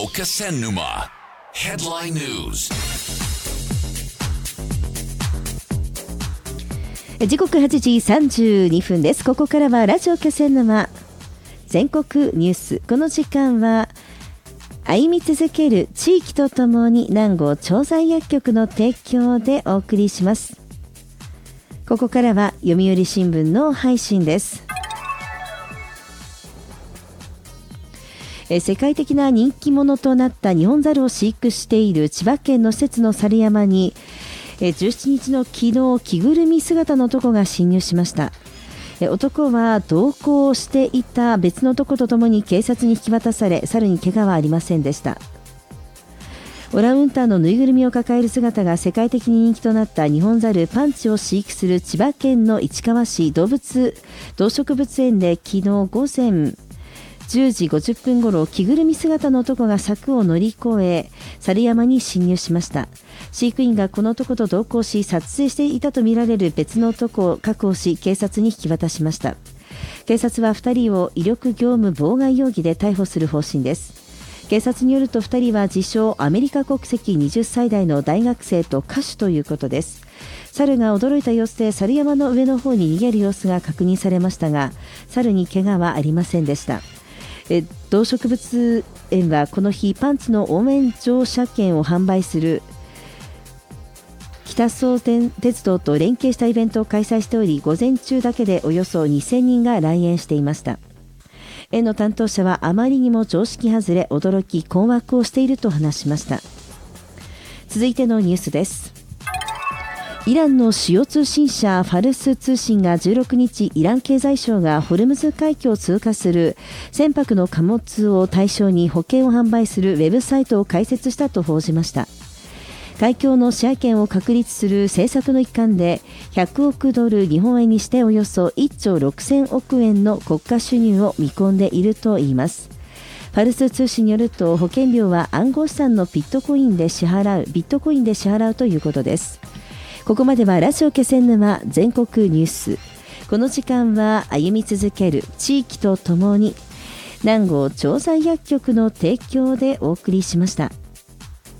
Ksennuma Headline News。 時刻8時32分です。ここからはラジオ気仙沼全国ニュース。この時間は歩み続ける地域とともに南郷調剤薬局の提供でお送りします。ここからは読売新聞の配信です。世界的な人気者となったニホンザルを飼育している千葉県の施設の猿山に17日の昨日、着ぐるみ姿の男が侵入しました。男は同行していた別の男とともに警察に引き渡され、猿に怪我はありませんでした。オランウータンのぬいぐるみを抱える姿が世界的に人気となったニホンザルパンチを飼育する千葉県の市川市動植物園で昨日午前10時50分ごろ、着ぐるみ姿の男が柵を乗り越え猿山に侵入しました。飼育員がこの男と同行し、撮影していたとみられる別の男を確保し警察に引き渡しました。警察は2人を威力業務妨害容疑で逮捕する方針です。警察によると2人は自称アメリカ国籍20歳代の大学生と歌手ということです。猿が驚いた様子で猿山の上の方に逃げる様子が確認されましたが、猿に怪我はありませんでした。動植物園はこの日パンツの応援乗車券を販売する北総鉄道と連携したイベントを開催しており、午前中だけでおよそ2000人が来園していました。園の担当者はあまりにも常識外れ、驚き困惑をしていると話しました。続いてのニュースです。イランの主要通信社ファルス通信が16日、イラン経済省がホルムズ海峡を通過する船舶の貨物を対象に保険を販売するウェブサイトを開設したと報じました。海峡の支配権を確立する政策の一環で100億ドル、日本円にしておよそ1兆6000億円の国家収入を見込んでいるといいます。ファルス通信によると、保険料は暗号資産のビットコインで支払うということです。ここまではラジオ気仙沼全国ニュース。この時間は歩み続ける地域とともに南郷調剤薬局の提供でお送りしました。